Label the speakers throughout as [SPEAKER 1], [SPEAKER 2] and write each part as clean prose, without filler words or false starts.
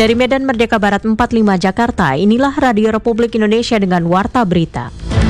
[SPEAKER 1] Dari Medan Merdeka Barat 45 Jakarta, inilah Radio Republik Indonesia dengan Warta Berita.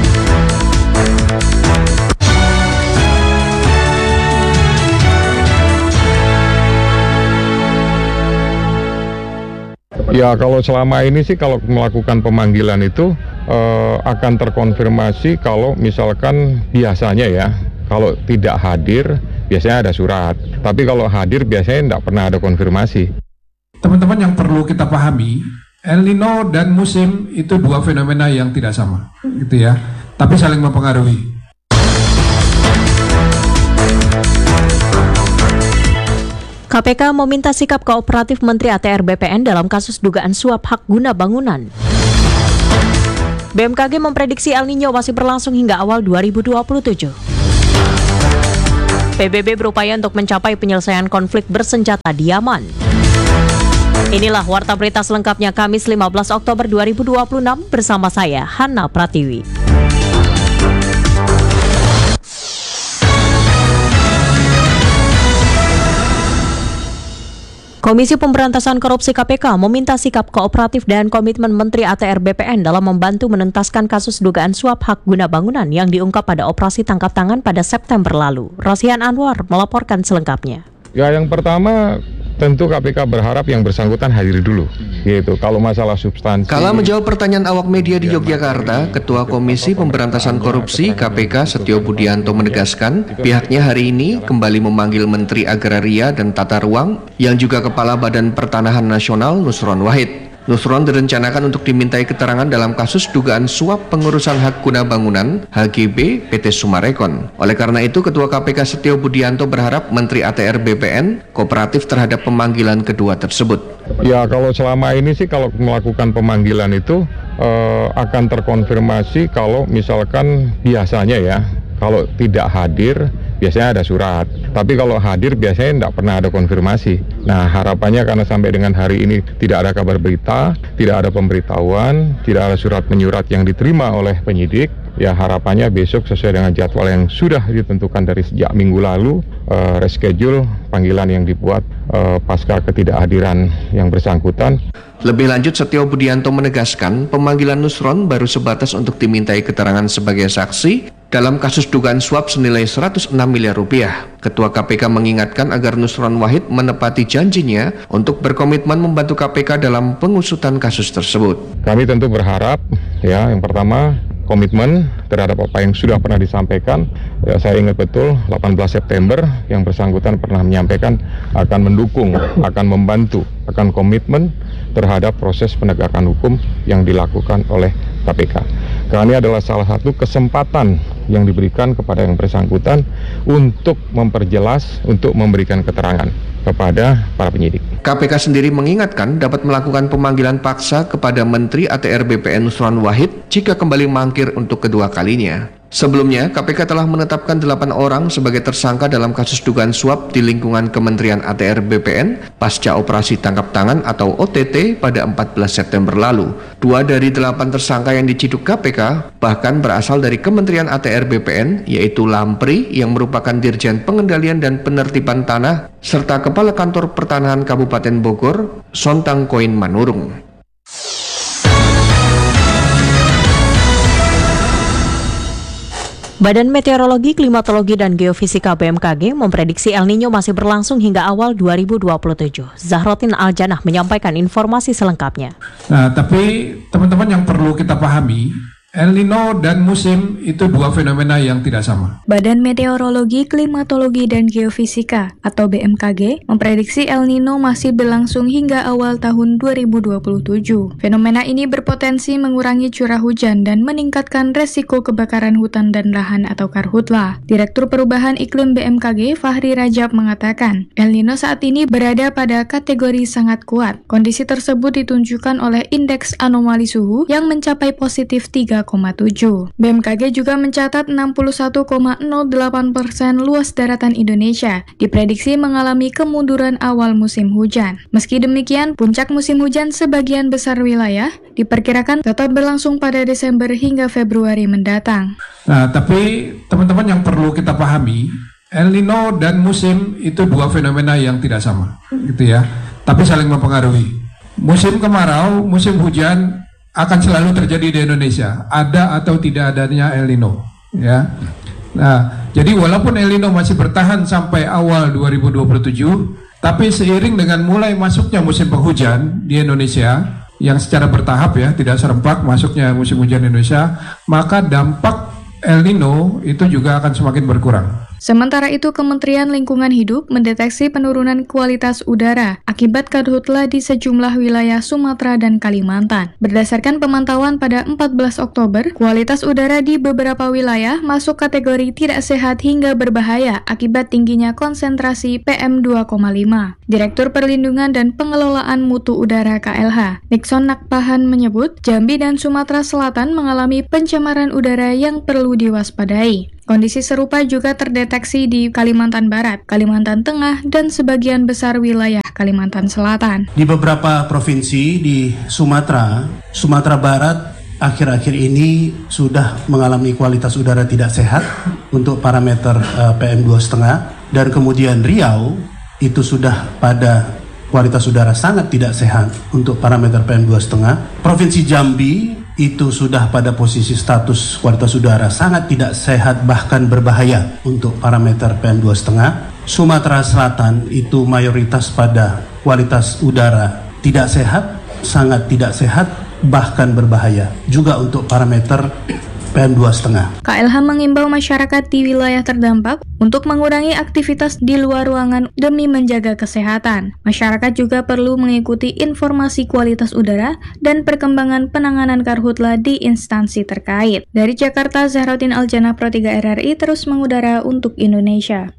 [SPEAKER 2] Ya, kalau selama ini sih kalau melakukan pemanggilan itu akan terkonfirmasi kalau misalkan biasanya ya, kalau tidak hadir biasanya ada surat. Tapi kalau hadir biasanya tidak pernah ada konfirmasi.
[SPEAKER 3] Teman-teman yang perlu kita pahami, El Nino dan musim itu dua fenomena yang tidak sama, gitu ya, tapi saling mempengaruhi.
[SPEAKER 1] KPK meminta sikap kooperatif Menteri ATR BPN dalam kasus dugaan suap hak guna bangunan. BMKG memprediksi El Nino masih berlangsung hingga awal 2027. PBB berupaya untuk mencapai penyelesaian konflik bersenjata di Yaman. Inilah Warta Berita selengkapnya Kamis 15 Oktober 2026 bersama saya, Hana Pratiwi. Komisi Pemberantasan Korupsi KPK meminta sikap kooperatif dan komitmen Menteri ATR BPN dalam membantu menuntaskan kasus dugaan suap hak guna bangunan yang diungkap pada operasi tangkap tangan pada September lalu. Rosihan Anwar melaporkan selengkapnya.
[SPEAKER 2] Ya, yang pertama tentu KPK berharap yang bersangkutan hadir dulu, gitu. Kalau masalah substansi.
[SPEAKER 4] Kala menjawab pertanyaan awak media di Yogyakarta, Ketua Komisi Pemberantasan Korupsi KPK Setio Budianto menegaskan, pihaknya hari ini kembali memanggil Menteri Agraria dan Tata Ruang yang juga Kepala Badan Pertanahan Nasional Nusron Wahid. Nusron direncanakan untuk dimintai keterangan dalam kasus dugaan suap pengurusan hak guna bangunan HGB PT Sumarekon. Oleh karena itu, Ketua KPK Setio Budianto berharap Menteri ATR BPN kooperatif terhadap pemanggilan kedua tersebut.
[SPEAKER 2] Ya, kalau selama ini sih kalau melakukan pemanggilan itu akan terkonfirmasi kalau misalkan biasanya ya, kalau tidak hadir biasanya ada surat. Tapi kalau hadir biasanya tidak pernah ada konfirmasi. Nah, harapannya karena sampai dengan hari ini tidak ada kabar berita, tidak ada pemberitahuan, tidak ada surat menyurat yang diterima oleh penyidik, ya harapannya besok sesuai dengan jadwal yang sudah ditentukan dari sejak minggu lalu, reschedule panggilan yang dibuat pasca ketidakhadiran yang bersangkutan.
[SPEAKER 4] Lebih lanjut, Setio Budianto menegaskan pemanggilan Nusron baru sebatas untuk dimintai keterangan sebagai saksi dalam kasus dugaan suap senilai 106 miliar rupiah. Ketua KPK mengingatkan agar Nusron Wahid menepati janjinya untuk berkomitmen membantu KPK dalam pengusutan kasus tersebut.
[SPEAKER 2] Kami tentu berharap, ya, yang pertama komitmen terhadap apa yang sudah pernah disampaikan. Ya, saya ingat betul 18 September yang bersangkutan pernah menyampaikan akan mendukung, akan membantu, akan komitmen terhadap proses penegakan hukum yang dilakukan oleh KPK. Karena ini adalah salah satu kesempatan yang diberikan kepada yang bersangkutan untuk memperjelas, untuk memberikan keterangan kepada para penyidik.
[SPEAKER 4] KPK sendiri mengingatkan dapat melakukan pemanggilan paksa kepada Menteri ATR BPN Nusron Wahid jika kembali mangkir untuk kedua kalinya. Sebelumnya, KPK telah menetapkan 8 orang sebagai tersangka dalam kasus dugaan suap di lingkungan Kementerian ATR BPN pasca operasi tangkap tangan atau OTT pada 14 September lalu. 2 dari 8 tersangka yang diciduk KPK bahkan berasal dari Kementerian ATR BPN, yaitu Lampri yang merupakan Dirjen Pengendalian dan Penertiban Tanah serta Kepala Kantor Pertanahan Kabupaten Bogor, Sontang Koin Manurung.
[SPEAKER 1] Badan Meteorologi, Klimatologi, dan Geofisika BMKG memprediksi El Nino masih berlangsung hingga awal 2027. Zahrotin Aljanah menyampaikan informasi selengkapnya.
[SPEAKER 3] Nah, tapi teman-teman yang perlu kita pahami, El Nino dan musim itu dua fenomena yang tidak sama.
[SPEAKER 5] Badan Meteorologi, Klimatologi, dan Geofisika atau BMKG memprediksi El Nino masih berlangsung hingga awal tahun 2027. Fenomena ini berpotensi mengurangi curah hujan dan meningkatkan resiko kebakaran hutan dan lahan atau karhutla. Direktur Perubahan Iklim BMKG Fahri Rajab mengatakan, El Nino saat ini berada pada kategori sangat kuat. Kondisi tersebut ditunjukkan oleh indeks anomali suhu yang mencapai positif 3,7. BMKG juga mencatat 61,08% luas daratan Indonesia diprediksi mengalami kemunduran awal musim hujan. Meski demikian, puncak musim hujan sebagian besar wilayah diperkirakan tetap berlangsung pada Desember hingga Februari mendatang.
[SPEAKER 3] Nah, tapi teman-teman yang perlu kita pahami, El Nino dan musim itu dua fenomena yang tidak sama, gitu ya, tapi saling mempengaruhi. Musim kemarau, musim hujan akan selalu terjadi di Indonesia, ada atau tidak adanya El Nino, ya. Nah, jadi walaupun El Nino masih bertahan sampai awal 2027, tapi seiring dengan mulai masuknya musim penghujan di Indonesia yang secara bertahap ya, tidak serempak masuknya musim hujan Indonesia, maka dampak El Nino itu juga akan semakin berkurang.
[SPEAKER 5] Sementara itu, Kementerian Lingkungan Hidup mendeteksi penurunan kualitas udara akibat karhutla di sejumlah wilayah Sumatera dan Kalimantan. Berdasarkan pemantauan pada 14 Oktober, kualitas udara di beberapa wilayah masuk kategori tidak sehat hingga berbahaya akibat tingginya konsentrasi PM2,5. Direktur Perlindungan dan Pengelolaan Mutu Udara KLH, Nixon Nakpahan menyebut, Jambi dan Sumatera Selatan mengalami pencemaran udara yang perlu diwaspadai. Kondisi serupa juga terdeteksi di Kalimantan Barat, Kalimantan Tengah, dan sebagian besar wilayah Kalimantan Selatan.
[SPEAKER 6] Di beberapa provinsi di Sumatera Barat akhir-akhir ini sudah mengalami kualitas udara tidak sehat untuk parameter PM2,5, dan kemudian Riau itu sudah pada kualitas udara sangat tidak sehat untuk parameter PM2,5. Provinsi Jambi itu sudah pada posisi status kualitas udara sangat tidak sehat bahkan berbahaya untuk parameter PM2,5. Sumatera Selatan itu mayoritas pada kualitas udara tidak sehat, sangat tidak sehat, bahkan berbahaya juga untuk parameter PM2,5.
[SPEAKER 5] KLH mengimbau masyarakat di wilayah terdampak untuk mengurangi aktivitas di luar ruangan demi menjaga kesehatan. Masyarakat juga perlu mengikuti informasi kualitas udara dan perkembangan penanganan karhutla di instansi terkait. Dari Jakarta, Zahrotin Aljana, Pro 3 RRI terus mengudara untuk Indonesia.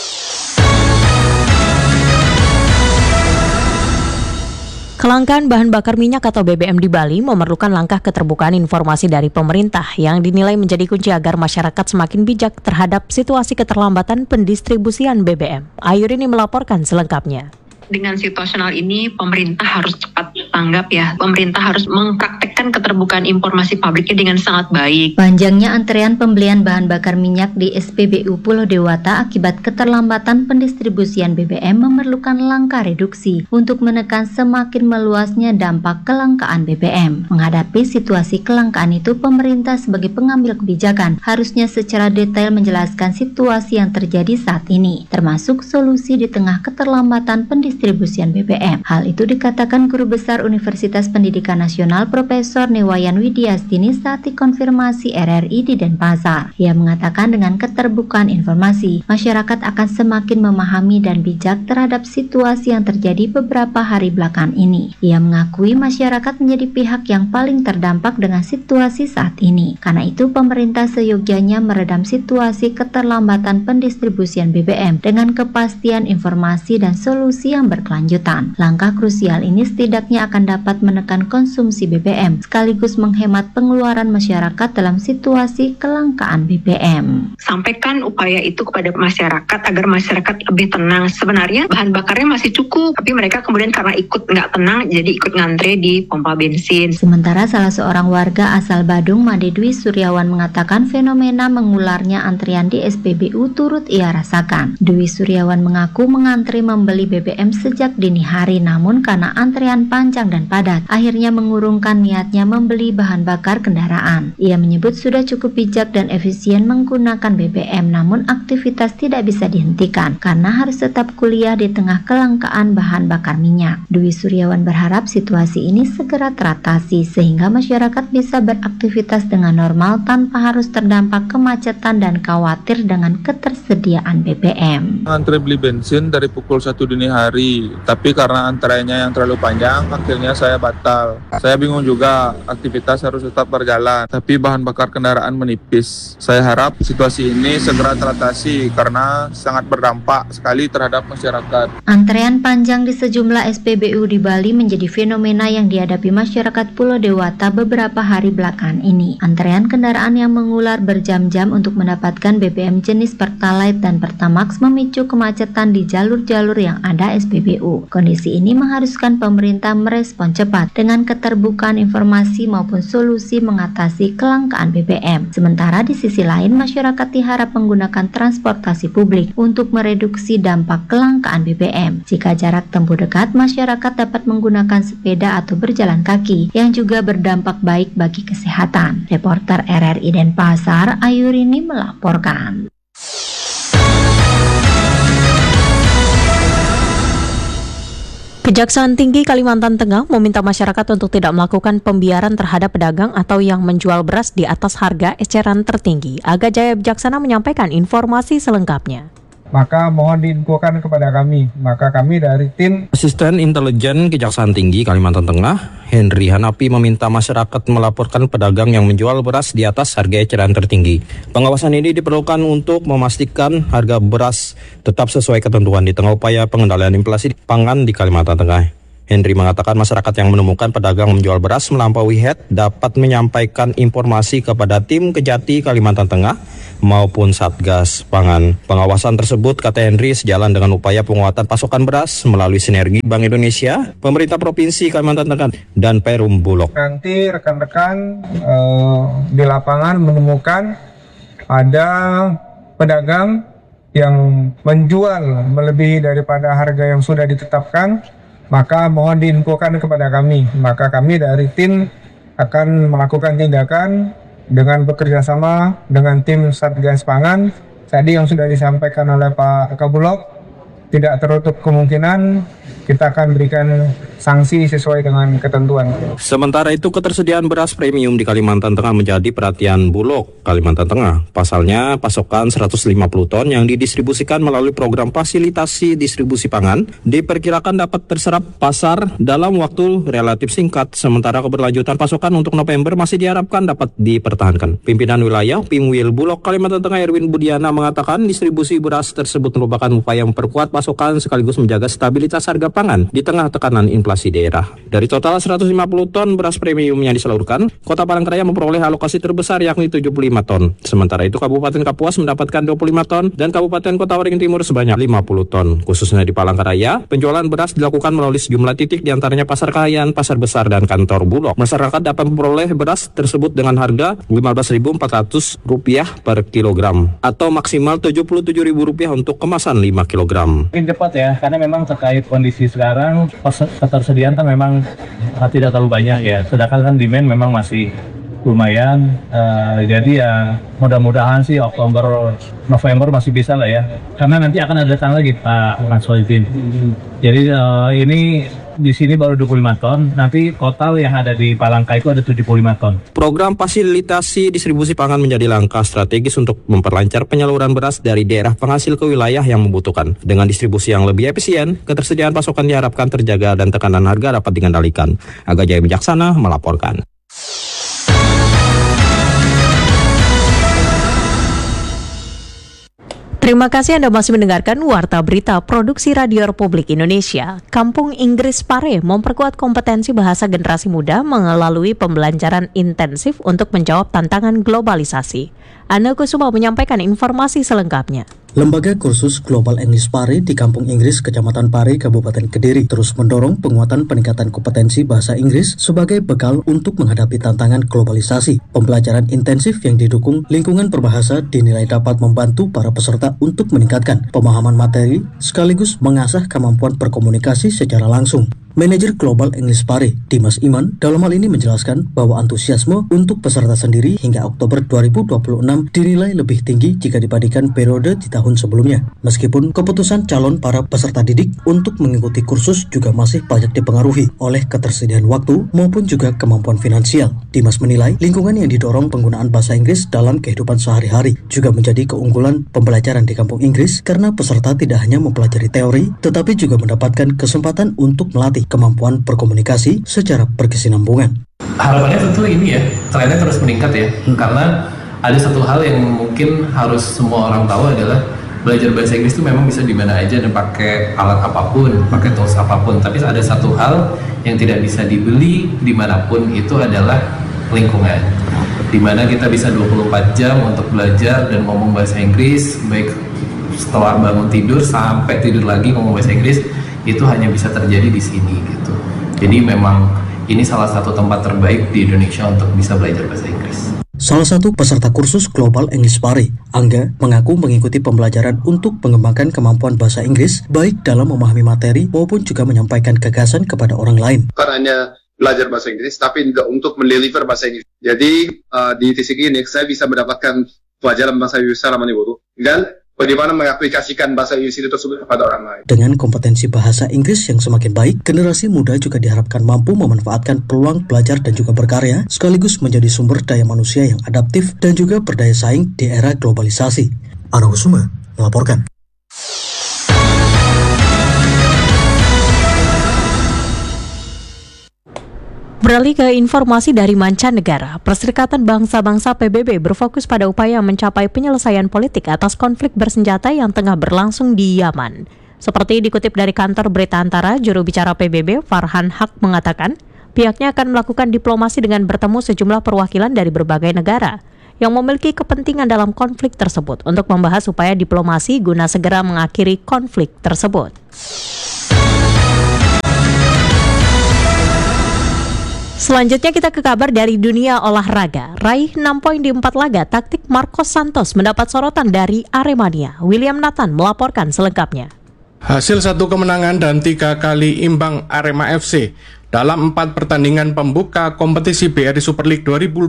[SPEAKER 1] Kelangkaan bahan bakar minyak atau BBM di Bali memerlukan langkah keterbukaan informasi dari pemerintah yang dinilai menjadi kunci agar masyarakat semakin bijak terhadap situasi keterlambatan pendistribusian BBM. Ayurini melaporkan selengkapnya.
[SPEAKER 7] Dengan situasional ini, pemerintah harus cepat tanggap ya. Pemerintah harus mempraktekkan keterbukaan informasi publiknya dengan sangat baik.
[SPEAKER 8] Panjangnya antrean pembelian bahan bakar minyak di SPBU Pulau Dewata akibat keterlambatan pendistribusian BBM memerlukan langkah reduksi untuk menekan semakin meluasnya dampak kelangkaan BBM. Menghadapi situasi kelangkaan itu, pemerintah sebagai pengambil kebijakan harusnya secara detail menjelaskan situasi yang terjadi saat ini, termasuk solusi di tengah keterlambatan pendistribusian BBM. Hal itu dikatakan Guru Besar Universitas Pendidikan Nasional Profesor Newayan Widiastini saat dikonfirmasi RRI di Denpasar. Ia mengatakan dengan keterbukaan informasi, masyarakat akan semakin memahami dan bijak terhadap situasi yang terjadi beberapa hari belakangan ini. Ia mengakui masyarakat menjadi pihak yang paling terdampak dengan situasi saat ini. Karena itu, pemerintah seyogyanya meredam situasi keterlambatan pendistribusian BBM dengan kepastian informasi dan solusi yang berkelanjutan. Langkah krusial ini setidaknya akan dapat menekan konsumsi BBM sekaligus menghemat pengeluaran masyarakat dalam situasi kelangkaan BBM.
[SPEAKER 7] Sampaikan upaya itu kepada masyarakat agar masyarakat lebih tenang. Sebenarnya bahan bakarnya masih cukup, tapi mereka kemudian karena ikut nggak tenang jadi ikut ngantre di pompa bensin.
[SPEAKER 8] Sementara salah seorang warga asal Badung, Made Dwi Suryawan, mengatakan fenomena mengularnya antrian di SPBU turut ia rasakan. Dwi Suryawan mengaku mengantri membeli BBM sejak dini hari, namun karena antrean panjang dan padat, akhirnya mengurungkan niatnya membeli bahan bakar kendaraan. Ia menyebut sudah cukup bijak dan efisien menggunakan BBM, namun aktivitas tidak bisa dihentikan karena harus tetap kuliah di tengah kelangkaan bahan bakar minyak. Dwi Suryawan berharap situasi ini segera teratasi sehingga masyarakat bisa beraktivitas dengan normal tanpa harus terdampak kemacetan dan khawatir dengan ketersediaan BBM.
[SPEAKER 9] Antri beli bensin dari pukul 1 dini hari, tapi karena antreannya yang terlalu panjang, akhirnya saya batal. Saya bingung juga, aktivitas harus tetap berjalan, tapi bahan bakar kendaraan menipis. Saya harap situasi ini segera teratasi karena sangat berdampak sekali terhadap masyarakat.
[SPEAKER 8] Antrean panjang di sejumlah SPBU di Bali menjadi fenomena yang dihadapi masyarakat Pulau Dewata beberapa hari belakangan ini. Antrean kendaraan yang mengular berjam-jam untuk mendapatkan BBM jenis Pertalite dan Pertamax memicu kemacetan di jalur-jalur yang ada SPBU. Kondisi ini mengharuskan pemerintah merespon cepat dengan keterbukaan informasi informasi maupun solusi mengatasi kelangkaan BBM. Sementara di sisi lain, masyarakat diharap menggunakan transportasi publik untuk mereduksi dampak kelangkaan BBM. Jika jarak tempuh dekat, masyarakat dapat menggunakan sepeda atau berjalan kaki yang juga berdampak baik bagi kesehatan. Reporter RRI Denpasar, Ayurini melaporkan.
[SPEAKER 1] Kejaksaan Tinggi Kalimantan Tengah meminta masyarakat untuk tidak melakukan pembiaran terhadap pedagang atau yang menjual beras di atas harga eceran tertinggi. Aga Jaya Bijaksana menyampaikan informasi selengkapnya.
[SPEAKER 10] Maka mohon diinfokan kepada kami. Maka kami dari tim
[SPEAKER 11] Asisten Intelijen Kejaksaan Tinggi Kalimantan Tengah, Henry Hanapi, meminta masyarakat melaporkan pedagang yang menjual beras di atas harga eceran tertinggi. Pengawasan ini diperlukan untuk memastikan harga beras tetap sesuai ketentuan di tengah upaya pengendalian inflasi pangan di Kalimantan Tengah. Henry mengatakan masyarakat yang menemukan pedagang menjual beras melampaui head dapat menyampaikan informasi kepada tim Kejati Kalimantan Tengah maupun Satgas Pangan. Pengawasan tersebut, kata Henry, sejalan dengan upaya penguatan pasokan beras melalui sinergi Bank Indonesia, pemerintah Provinsi Kalimantan Tengah, dan Perum Bulog.
[SPEAKER 10] Nanti rekan-rekan di lapangan menemukan ada pedagang yang menjual melebihi daripada harga yang sudah ditetapkan, maka mohon diinfokan kepada kami. Maka kami dari tim akan melakukan tindakan dengan bekerja sama dengan tim Satgas Pangan. Tadi yang sudah disampaikan oleh Pak Kabulok, tidak tertutup kemungkinan kita akan berikan sanksi sesuai dengan ketentuan.
[SPEAKER 11] Sementara itu, ketersediaan beras premium di Kalimantan Tengah menjadi perhatian Bulog Kalimantan Tengah. Pasalnya, pasokan 150 ton yang didistribusikan melalui program fasilitasi distribusi pangan diperkirakan dapat terserap pasar dalam waktu relatif singkat. Sementara keberlanjutan pasokan untuk November masih diharapkan dapat dipertahankan. Pimpinan wilayah Pimwil Bulog Kalimantan Tengah Erwin Budiana mengatakan distribusi beras tersebut merupakan upaya memperkuat pasokan sekaligus menjaga stabilitas harga pangan di tengah tekanan inflasi daerah. Dari total 150 ton beras premium yang disalurkan, Kota Palangkaraya memperoleh alokasi terbesar yakni 75 ton. Sementara itu Kabupaten Kapuas mendapatkan 25 ton dan Kabupaten Kota Waringin Timur sebanyak 50 ton. Khususnya di Palangkaraya, penjualan beras dilakukan melalui sejumlah titik, diantaranya Pasar Kahayan, Pasar Besar, dan kantor Bulog. Masyarakat dapat memperoleh beras tersebut dengan harga Rp15.400 per kilogram atau maksimal Rp77.000 untuk kemasan 5 kilogram.
[SPEAKER 12] Mungkin cepat ya, karena memang terkait kondisi sekarang ketersediaan kan memang tidak terlalu banyak ya, sedangkan kan demand memang masih lumayan, jadi ya mudah-mudahan sih Oktober, November masih bisa lah ya, karena nanti akan ada datang lagi Pak Mansolitin. Jadi ini di sini baru 25 ton, nanti total yang ada di Palangka itu ada 75 ton.
[SPEAKER 11] Program fasilitasi distribusi pangan menjadi langkah strategis untuk memperlancar penyaluran beras dari daerah penghasil ke wilayah yang membutuhkan. Dengan distribusi yang lebih efisien, ketersediaan pasokan diharapkan terjaga dan tekanan harga dapat dikendalikan. Aga Jaya Bijaksana melaporkan.
[SPEAKER 1] Terima kasih Anda masih mendengarkan Warta Berita Produksi Radio Republik Indonesia. Kampung Inggris Pare memperkuat kompetensi bahasa generasi muda melalui pembelajaran intensif untuk menjawab tantangan globalisasi. Ana Kusuma menyampaikan informasi selengkapnya.
[SPEAKER 13] Lembaga Kursus Global English Pare di Kampung Inggris, Kecamatan Pare, Kabupaten Kediri, terus mendorong penguatan peningkatan kompetensi bahasa Inggris sebagai bekal untuk menghadapi tantangan globalisasi. Pembelajaran intensif yang didukung lingkungan berbahasa dinilai dapat membantu para peserta untuk meningkatkan pemahaman materi sekaligus mengasah kemampuan berkomunikasi secara langsung. Manajer Global English Pare, Dimas Iman, dalam hal ini menjelaskan bahwa antusiasme untuk peserta sendiri hingga Oktober 2026 dinilai lebih tinggi jika dibandingkan periode di tahun sebelumnya. Meskipun keputusan calon para peserta didik untuk mengikuti kursus juga masih banyak dipengaruhi oleh ketersediaan waktu maupun juga kemampuan finansial. Dimas menilai lingkungan yang didorong penggunaan bahasa Inggris dalam kehidupan sehari-hari juga menjadi keunggulan pembelajaran di Kampung Inggris karena peserta tidak hanya mempelajari teori tetapi juga mendapatkan kesempatan untuk melatih kemampuan berkomunikasi secara berkesinambungan.
[SPEAKER 14] Harapannya tentu ini ya, trennya terus meningkat ya, karena ada satu hal yang mungkin harus semua orang tahu adalah belajar bahasa Inggris itu memang bisa di mana aja dan pakai alat apapun, pakai tools apapun. Tapi ada satu hal yang tidak bisa dibeli dimanapun, itu adalah lingkungan. Dimana kita bisa 24 jam untuk belajar dan ngomong bahasa Inggris, baik setelah bangun tidur sampai tidur lagi ngomong bahasa Inggris, itu hanya bisa terjadi di sini gitu. Jadi memang ini salah satu tempat terbaik di Indonesia untuk bisa belajar bahasa Inggris.
[SPEAKER 13] Salah satu peserta kursus Global English PARI, Angga, mengaku mengikuti pembelajaran untuk mengembangkan kemampuan bahasa Inggris baik dalam memahami materi maupun juga menyampaikan gagasan kepada orang lain.
[SPEAKER 15] Bukan hanya belajar bahasa Inggris, tapi juga untuk mendeliver bahasa Inggris. Jadi di titik ini saya bisa mendapatkan pelajaran bahasa Inggris secara menyeluruh dan bagaimana mengaplikasikan bahasa Inggris itu tersebut kepada orang lain.
[SPEAKER 13] Dengan kompetensi bahasa Inggris yang semakin baik, generasi muda juga diharapkan mampu memanfaatkan peluang belajar dan juga berkarya, sekaligus menjadi sumber daya manusia yang adaptif dan juga berdaya saing di era globalisasi. Ana Husuma melaporkan.
[SPEAKER 1] Beralih ke informasi dari mancanegara, Perserikatan Bangsa-Bangsa PBB berfokus pada upaya mencapai penyelesaian politik atas konflik bersenjata yang tengah berlangsung di Yaman. Seperti dikutip dari kantor berita antara, juru bicara PBB Farhan Haq mengatakan, pihaknya akan melakukan diplomasi dengan bertemu sejumlah perwakilan dari berbagai negara yang memiliki kepentingan dalam konflik tersebut untuk membahas upaya diplomasi guna segera mengakhiri konflik tersebut. Selanjutnya kita ke kabar dari dunia olahraga. Raih 6 poin di 4 laga, taktik Marcos Santos mendapat sorotan dari Aremania. William Nathan melaporkan selengkapnya.
[SPEAKER 16] Hasil 1 kemenangan dan 3 kali imbang Arema FC dalam 4 pertandingan pembuka kompetisi BRI Super League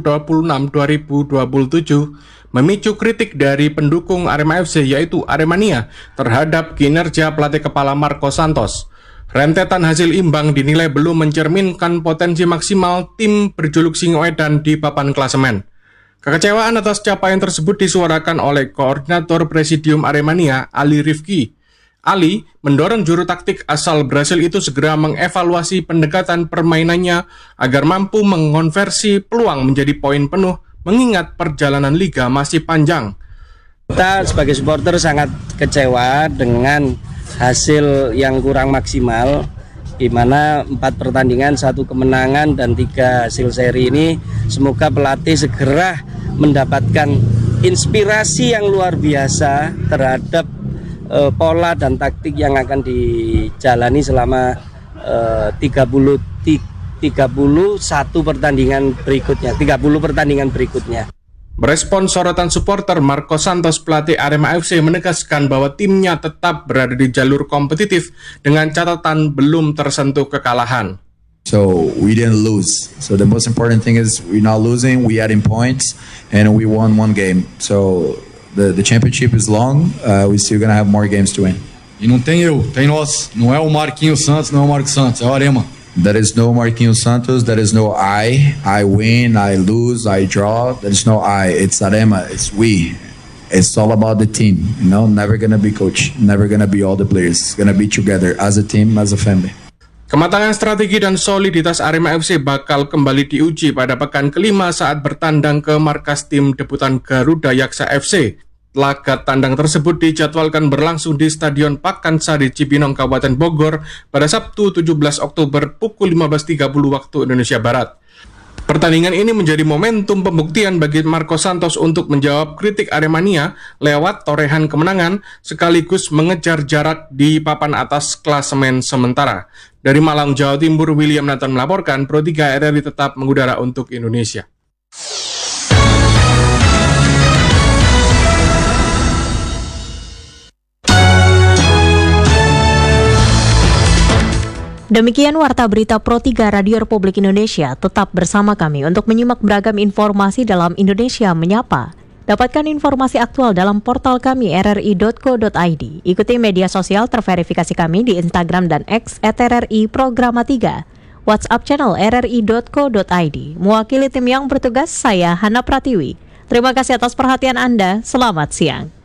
[SPEAKER 16] 2026-2027 memicu kritik dari pendukung Arema FC yaitu Aremania terhadap kinerja pelatih kepala Marcos Santos. Rentetan hasil imbang dinilai belum mencerminkan potensi maksimal tim berjuluk Singoedan di papan klasemen. Kekecewaan atas capaian tersebut disuarakan oleh Koordinator Presidium Aremania, Ali Rifki. Ali mendorong juru taktik asal Brasil itu segera mengevaluasi pendekatan permainannya agar mampu mengonversi peluang menjadi poin penuh mengingat perjalanan liga masih panjang.
[SPEAKER 17] Kita sebagai supporter sangat kecewa dengan hasil yang kurang maksimal, di mana 4 pertandingan 1 kemenangan dan 3 hasil seri ini. Semoga pelatih segera mendapatkan inspirasi yang luar biasa terhadap pola dan taktik yang akan dijalani selama 31 pertandingan berikutnya, 30 pertandingan berikutnya.
[SPEAKER 16] Merespon sorotan supporter, Marcos Santos pelatih Arema FC menegaskan bahwa timnya tetap berada di jalur kompetitif dengan catatan belum tersentuh kekalahan.
[SPEAKER 18] So we didn't lose. So the most important thing is we're not losing, we adding points and we won 1 game. So the championship is long, we still gonna have more games to win.
[SPEAKER 19] E não tem eu, tem nós. Não é o Marquinhos Santos, não é o Marcos Santos, é o Arema.
[SPEAKER 18] There is no Marquinhos Santos, there is no I win, I lose, I draw, there is no I, it's Arema, it's we. It's all about the team, you know, never gonna be coach, never gonna be all the players, it's gonna be together as a team, as a family.
[SPEAKER 16] Kematangan strategi dan soliditas Arema FC bakal kembali diuji pada pekan kelima saat bertandang ke markas tim debutan Garuda Yaksa FC. Laga tandang tersebut dijadwalkan berlangsung di Stadion Pakansari Cibinong, Kabupaten Bogor pada Sabtu 17 Oktober pukul 15.30 waktu Indonesia Barat. Pertandingan ini menjadi momentum pembuktian bagi Marcos Santos untuk menjawab kritik Aremania lewat torehan kemenangan sekaligus mengejar jarak di papan atas klasemen sementara. Dari Malang, Jawa Timur, William Nathan melaporkan, Pro 3 RRI tetap mengudara untuk Indonesia.
[SPEAKER 1] Demikian Warta Berita Pro 3 Radio Republik Indonesia. Tetap bersama kami untuk menyimak beragam informasi dalam Indonesia Menyapa. Dapatkan informasi aktual dalam portal kami rri.co.id. Ikuti media sosial terverifikasi kami di Instagram dan X @RRI Programa 3. WhatsApp channel rri.co.id. Mewakili tim yang bertugas, saya Hana Pratiwi. Terima kasih atas perhatian Anda. Selamat siang.